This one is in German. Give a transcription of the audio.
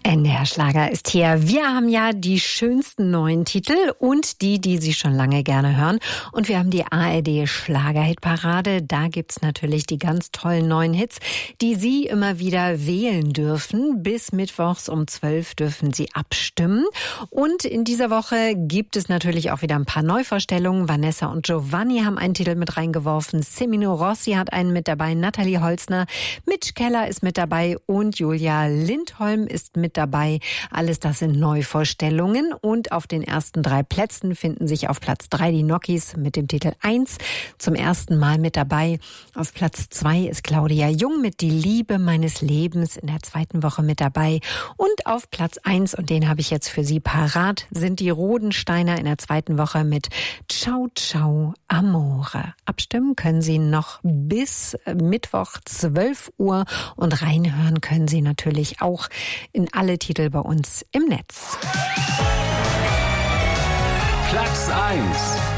NDR Schlager ist hier. Wir haben ja die schönsten neuen Titel und die Sie schon lange gerne hören. Und wir haben die ARD Schlagerhitparade. Da gibt's natürlich die ganz tollen neuen Hits, die Sie immer wieder wählen dürfen. Bis mittwochs um 12 dürfen Sie abstimmen. Und in dieser Woche gibt es natürlich auch wieder ein paar Neuvorstellungen. Vanessa und Giovanni haben einen Titel mit reingeworfen. Semino Rossi hat einen mit dabei. Nathalie Holzner, Mitch Keller ist mit dabei und Julia Lindholm ist mit dabei. Alles das sind Neuvorstellungen und auf den ersten 3 Plätzen finden sich auf Platz 3 die Nokis mit dem Titel 1 zum ersten Mal mit dabei. Auf Platz 2 ist Claudia Jung mit Die Liebe meines Lebens in der zweiten Woche mit dabei. Und auf Platz 1, und den habe ich jetzt für Sie parat, sind die Rodensteiner in der zweiten Woche mit Ciao Ciao Amore. Abstimmen können Sie noch bis Mittwoch 12 Uhr und reinhören können Sie natürlich auch in alle Titel bei uns im Netz. Platz 1.